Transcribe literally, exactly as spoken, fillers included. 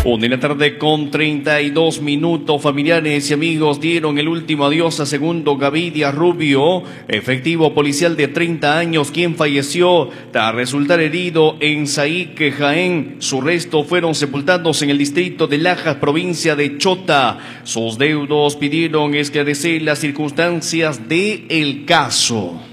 Una de la tarde con treinta y dos minutos, familiares y amigos dieron el último adiós a Segundo Gavidia Rubio, efectivo policial de treinta años, quien falleció tras resultar herido en Saíque, Jaén. Sus restos fueron sepultados en el distrito de Lajas, provincia de Chota. Sus deudos pidieron esclarecer las circunstancias del caso.